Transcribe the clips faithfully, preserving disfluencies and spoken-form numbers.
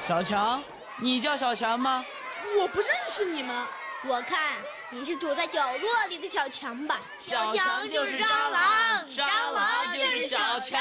小强，你叫小强吗？ 我不认识你们。 我看你是躲在角落里的小强吧？ 小强就是蟑螂，蟑螂就是小强。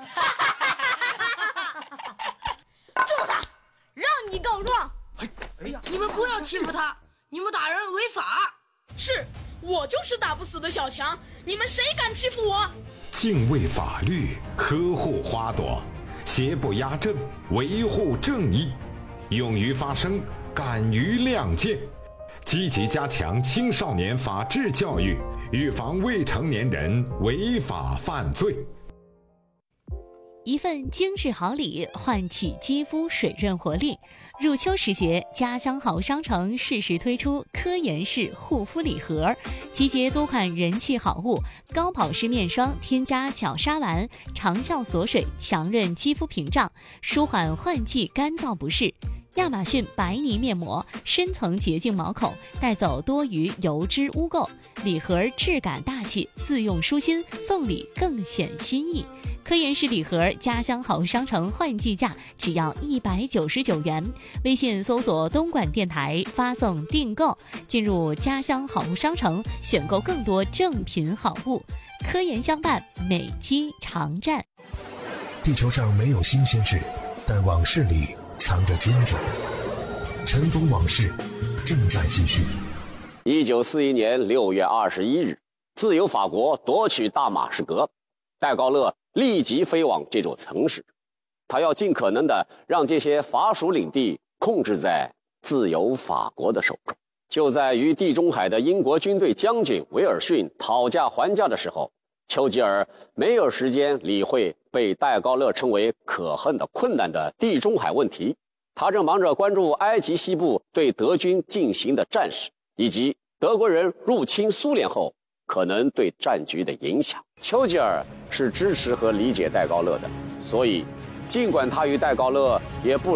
揍他，让你告状。 哎哎呀，你们不要欺负他，你们打人违法。是，我就是打不死的小强，你们谁敢欺负我？ 敬畏法律，呵护花朵，邪不压正，维护正义，勇于发声，敢于亮剑，积极加强青少年法治教育，预防未成年人违法犯罪。 一份精致好礼唤起肌肤水润活力。入秋时节，家乡好商城适时推出科颜氏护肤礼盒，集结多款人气好物，高保湿面霜添加角鲨烷，长效锁水，强韧肌肤屏障，舒缓换季干燥不适。亚马逊白泥面膜深层洁净毛孔，带走多余油脂污垢。礼盒质感大气，自用舒心，送礼更显心意。科颜氏礼盒家乡好商城换季价只要一百九十九元，微信搜索东莞电台发送订购，进入家乡好商城选购更多正品好物。科颜相伴，美肌常战。 地球上没有新鲜事，但往事里藏着金子。尘封往事正在继续。 一九四一年六月二十一日，自由法国夺取大马士革，戴高乐立即飞往这座城市，他要尽可能的让这些法属领地控制在自由法国的手中。就在与地中海的英国军队将军维尔逊讨价还价的时候，丘吉尔没有时间理会被戴高乐称为可恨的困难的地中海问题，他正忙着关注埃及西部对德军进行的战事，以及德国人入侵苏联后可能对战局的影响。丘吉尔是支持和理解戴高乐的，所以尽管他与戴高乐也不